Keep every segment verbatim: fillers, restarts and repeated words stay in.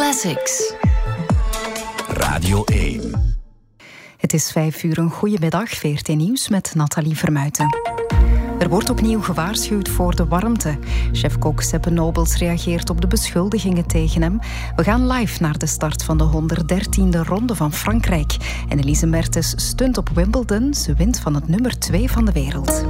Classics. Radio één. Het is vijf uur, een goedemiddag, V R T Nieuws met Nathalie Vermuijten. Er wordt opnieuw gewaarschuwd voor de warmte. Chef-kok Seppe Nobels reageert op de beschuldigingen tegen hem. We gaan live naar de start van de honderddertiende ronde van Frankrijk. En Elise Mertens stunt op Wimbledon. Ze wint van het nummer twee van de wereld.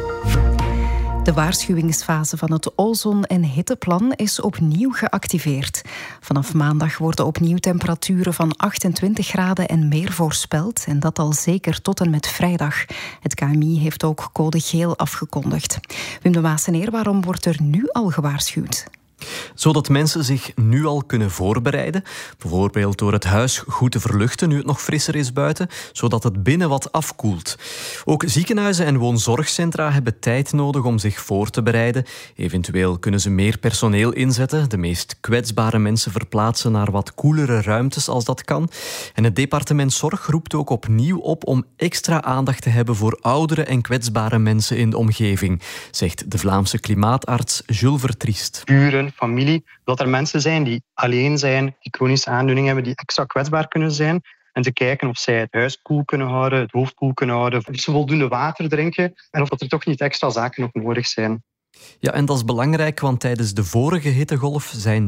De waarschuwingsfase van het ozon- en hitteplan is opnieuw geactiveerd. Vanaf maandag worden opnieuw temperaturen van achtentwintig graden en meer voorspeld. En dat al zeker tot en met vrijdag. Het K M I heeft ook code geel afgekondigd. Wim de Maaseneer, waarom wordt er nu al gewaarschuwd? Zodat mensen zich nu al kunnen voorbereiden. Bijvoorbeeld door het huis goed te verluchten nu het nog frisser is buiten, zodat het binnen wat afkoelt. Ook ziekenhuizen en woonzorgcentra hebben tijd nodig om zich voor te bereiden. Eventueel kunnen ze meer personeel inzetten, de meest kwetsbare mensen verplaatsen naar wat koelere ruimtes als dat kan. En het departement Zorg roept ook opnieuw op om extra aandacht te hebben voor oudere en kwetsbare mensen in de omgeving, zegt de Vlaamse klimaatarts Jules Vertriest. Buren, familie, dat er mensen zijn die alleen zijn, die chronische aandoeningen hebben, die extra kwetsbaar kunnen zijn. En te kijken of zij het huis koel kunnen houden, het hoofd koel kunnen houden, of ze voldoende water drinken en of er toch niet extra zaken nog nodig zijn. Ja, en dat is belangrijk, want tijdens de vorige hittegolf zijn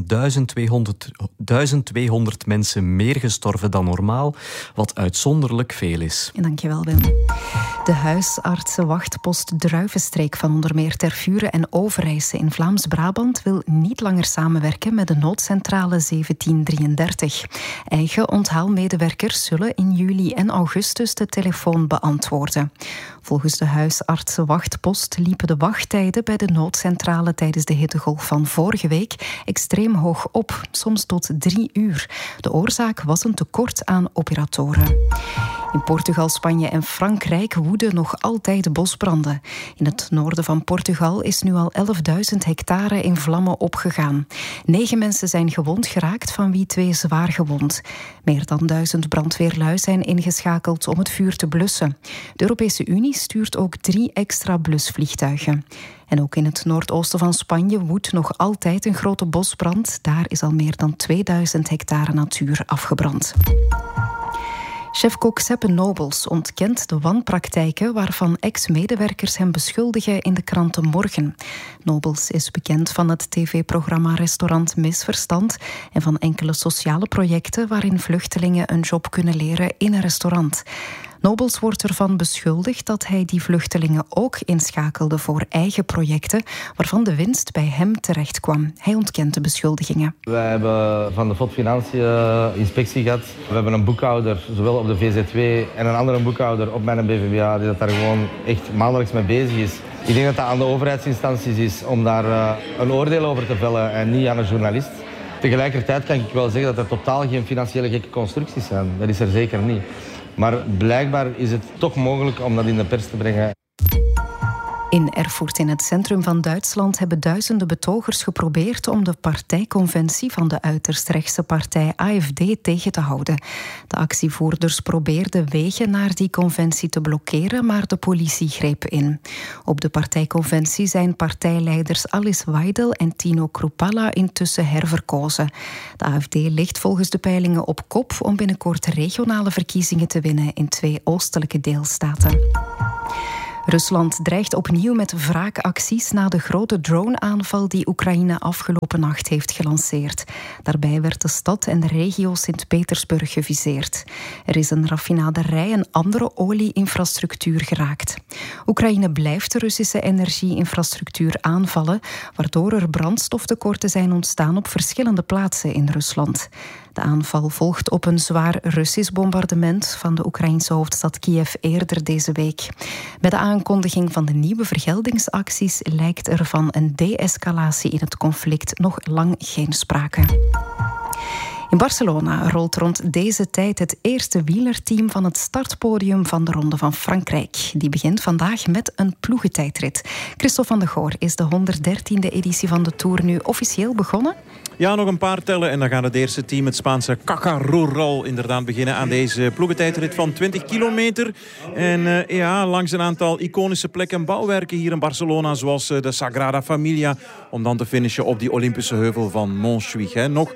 duizend tweehonderd mensen meer gestorven dan normaal, wat uitzonderlijk veel is. Dankjewel, Wim. De huisartsenwachtpost Druivenstreek van onder meer Tervuren en Overijse in Vlaams-Brabant wil niet langer samenwerken met de noodcentrale zeventien drieëndertig. Eigen onthaalmedewerkers zullen in juli en augustus de telefoon beantwoorden. Volgens de huisartsenwachtpost liepen de wachttijden bij de noodcentrale tijdens de hittegolf van vorige week extreem hoog op, soms tot drie uur. De oorzaak was een tekort aan operatoren. In Portugal, Spanje en Frankrijk woeden nog altijd bosbranden. In het noorden van Portugal is nu al elfduizend hectare in vlammen opgegaan. Negen mensen zijn gewond geraakt, van wie twee zwaar gewond. Meer dan duizend brandweerlui zijn ingeschakeld om het vuur te blussen. De Europese Unie stuurt ook drie extra blusvliegtuigen. En ook in het noordoosten van Spanje woedt nog altijd een grote bosbrand. Daar is al meer dan tweeduizend hectare natuur afgebrand. Chef-kok Seppe Nobels ontkent de wanpraktijken waarvan ex-medewerkers hem beschuldigen in de kranten Morgen. Nobels is bekend van het tv-programma Restaurant Misverstand en van enkele sociale projecten waarin vluchtelingen een job kunnen leren in een restaurant. Nobels wordt ervan beschuldigd dat hij die vluchtelingen ook inschakelde voor eigen projecten, waarvan de winst bij hem terecht kwam. Hij ontkent de beschuldigingen. Wij hebben van de F O D Financiën inspectie gehad. We hebben een boekhouder, zowel op de V Z W en een andere boekhouder op mijn B V B A, die dat daar gewoon echt maandelijks mee bezig is. Ik denk dat dat aan de overheidsinstanties is om daar uh, een oordeel over te vellen en niet aan een journalist. Tegelijkertijd kan ik wel zeggen dat er totaal geen financiële gekke constructies zijn. Dat is er zeker niet. Maar blijkbaar is het toch mogelijk om dat in de pers te brengen. In Erfurt, in het centrum van Duitsland, hebben duizenden betogers geprobeerd om de partijconventie van de uiterst rechtse partij A F D tegen te houden. De actievoerders probeerden wegen naar die conventie te blokkeren, maar de politie greep in. Op de partijconventie zijn partijleiders Alice Weidel en Tino Kruppalla intussen herverkozen. De A F D ligt volgens de peilingen op kop om binnenkort regionale verkiezingen te winnen in twee oostelijke deelstaten. Rusland dreigt opnieuw met wraakacties na de grote drone-aanval die Oekraïne afgelopen nacht heeft gelanceerd. Daarbij werd de stad en de regio Sint-Petersburg geviseerd. Er is een raffinaderij en andere olie-infrastructuur geraakt. Oekraïne blijft de Russische energie-infrastructuur aanvallen, waardoor er brandstoftekorten zijn ontstaan op verschillende plaatsen in Rusland. De aanval volgt op een zwaar Russisch bombardement van de Oekraïnse hoofdstad Kiev eerder deze week. Bij de aankondiging van de nieuwe vergeldingsacties lijkt er van een de-escalatie in het conflict nog lang geen sprake. In Barcelona rolt rond deze tijd het eerste wielerteam van het startpodium van de Ronde van Frankrijk. Die begint vandaag met een ploegentijdrit. Christophe van de Goor, is de honderddertiende editie van de Tour nu officieel begonnen? Ja, nog een paar tellen en dan gaat het eerste team, het Spaanse Caja Rural, inderdaad beginnen aan deze ploegentijdrit van twintig kilometer. En uh, ja, langs een aantal iconische plekken en bouwwerken hier in Barcelona, zoals uh, de Sagrada Familia, om dan te finishen op die Olympische heuvel van Montjuïc. Hè. Nog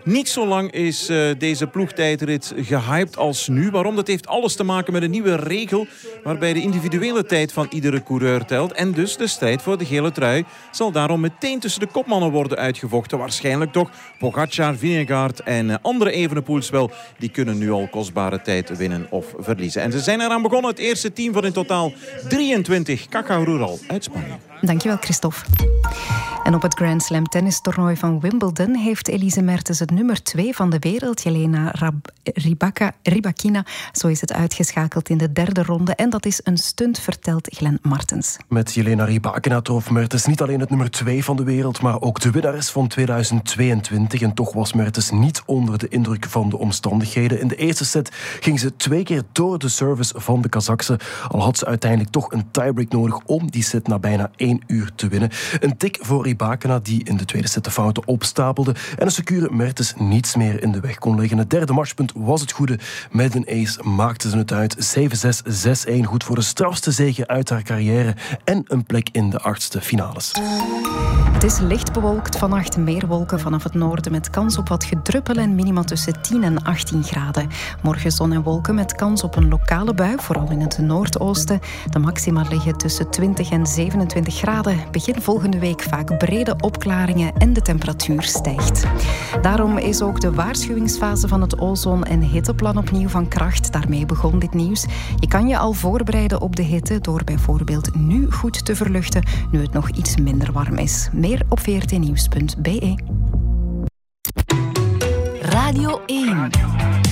Niet zo lang is uh, deze ploegtijdrit gehyped als nu. Waarom? Dat heeft alles te maken met een nieuwe regel waarbij de individuele tijd van iedere coureur telt. En dus de strijd voor de gele trui zal daarom meteen tussen de kopmannen worden uitgevochten. Waarschijnlijk toch Pogacar, Vingegaard en andere Evenepoels wel. Die kunnen nu al kostbare tijd winnen of verliezen. En ze zijn eraan begonnen. Het eerste team van in totaal drieëntwintig. Caca Rural uit Spanje. Dankjewel, Christophe. En op het Grand Slam tennistoernooi van Wimbledon heeft Elise Mertens het nummer twee van de wereld, Jelena Rab- Rybaka, Rybakina, zo is het uitgeschakeld in de derde ronde. En dat is een stunt, vertelt Glenn Martens. Met Jelena Rybakina trof Mertens niet alleen het nummer twee van de wereld, maar ook de winnares van tweeduizend tweeëntwintig. En toch was Mertens niet onder de indruk van de omstandigheden. In de eerste set ging ze twee keer door de service van de Kazachse. Al had ze uiteindelijk toch een tiebreak nodig om die set na bijna één uur te winnen. Een tik voor Rybakina, die in de tweede set de fouten opstapelde en een secure Mertens niets meer in de weg kon leggen. Het derde matchpunt was het goede. Met een ace maakte ze het uit. zeven zes, zes één. Goed voor de strafste zege uit haar carrière en een plek in de achtste finales. Het is licht bewolkt, vannacht meer wolken vanaf het noorden met kans op wat gedruppel en minima tussen tien en achttien graden. Morgen zon en wolken met kans op een lokale bui, vooral in het noordoosten. De maxima liggen tussen twintig en zevenentwintig graden. Begin volgende week vaak brede opklaringen en de temperatuur stijgt. Daarom is ook de waarschuwingsfase van het ozon- en hitteplan opnieuw van kracht. Daarmee begon dit nieuws. Je kan je al voorbereiden op de hitte door bijvoorbeeld nu goed te verluchten, nu het nog iets minder warm is. Meer op v r t nieuws punt b e. Radio één.